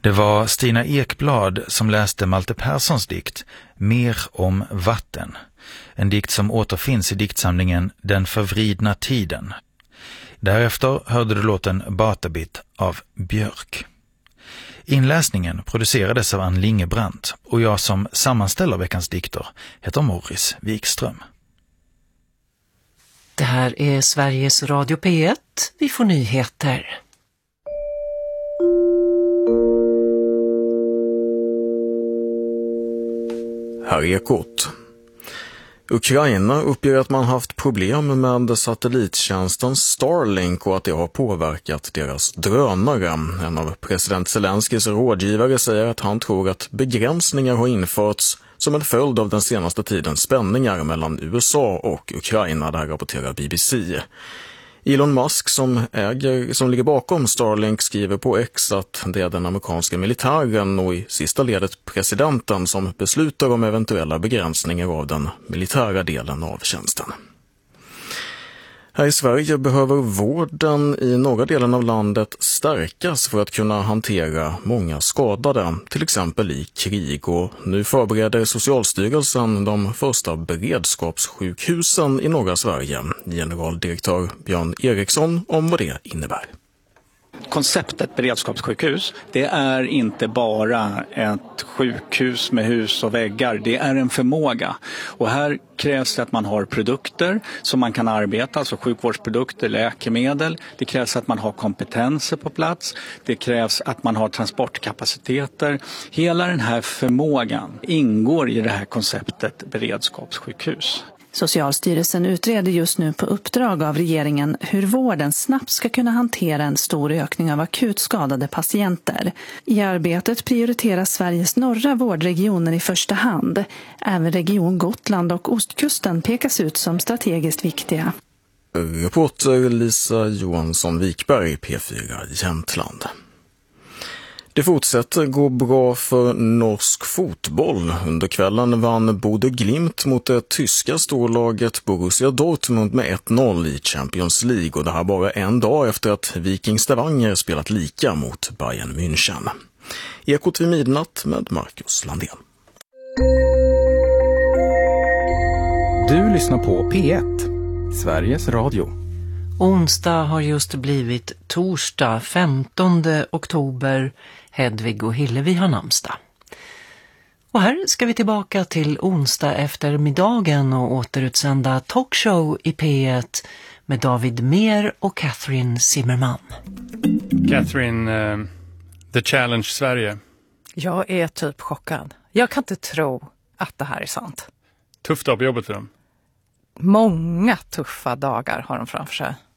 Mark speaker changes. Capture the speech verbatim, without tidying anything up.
Speaker 1: Det var Stina Ekblad som läste Malte Perssons dikt Mer om vatten. En dikt som återfinns i diktsamlingen Den förvridna tiden. Därefter hörde du låten Batabit av Björk. Inläsningen producerades av Ann Lingebrandt och jag som sammanställer veckans dikter heter Morris Wikström.
Speaker 2: Det här är Sveriges Radio P ett. Vi får nyheter.
Speaker 3: Här är Ekot. Ukraina uppger att man haft problem med satellittjänsten Starlink och att det har påverkat deras drönare. En av president Zelenskys rådgivare säger att han tror att begränsningar har införts som en följd av den senaste tidens spänningar mellan U S A och Ukraina, där rapporterar B B C. Elon Musk som äger, som ligger bakom Starlink skriver på X att det är den amerikanska militären och i sista ledet presidenten som beslutar om eventuella begränsningar av den militära delen av tjänsten. Här i Sverige behöver vården i norra delen av landet stärkas för att kunna hantera många skadade, till exempel i krig. Och nu förbereder Socialstyrelsen de första beredskapssjukhusen i norra Sverige. Generaldirektör Björn Eriksson om vad det innebär.
Speaker 4: Konceptet beredskapssjukhus, det är inte bara ett sjukhus med hus och väggar, det är en förmåga. Och här krävs det att man har produkter som man kan arbeta, alltså sjukvårdsprodukter, läkemedel. Det krävs att man har kompetenser på plats. Det krävs att man har transportkapaciteter. Hela den här förmågan ingår i det här konceptet beredskapssjukhus.
Speaker 5: Socialstyrelsen utreder just nu på uppdrag av regeringen hur vården snabbt ska kunna hantera en stor ökning av akut skadade patienter. I arbetet prioriteras Sveriges norra vårdregioner i första hand. Även region Gotland och ostkusten pekas ut som strategiskt viktiga.
Speaker 3: Reporter Lisa Johansson-Wikberg, P fyra Jämtland. Det fortsätter gå bra för norsk fotboll. Under kvällen vann Bodø Glimt mot det tyska storlaget Borussia Dortmund med ett noll i Champions League, och det här bara en dag efter att Viking Stavanger spelat lika mot Bayern München. Ekot vid midnatt med Marcus Landén.
Speaker 6: Du lyssnar på P ett, Sveriges Radio.
Speaker 2: Onsdag har just blivit torsdag, femtonde oktober. Hedvig och Hillevi har namnsdag. Och här ska vi tillbaka till onsdag eftermiddagen och återutsända talkshow i P ett med David Mer och Catherine Zimmerman.
Speaker 7: Catherine, uh, The Challenge Sverige.
Speaker 8: Jag är typ chockad. Jag kan inte tro att det här är sant.
Speaker 7: Tufft dag på jobbet för dem.
Speaker 8: Många tuffa dagar har de framför sig.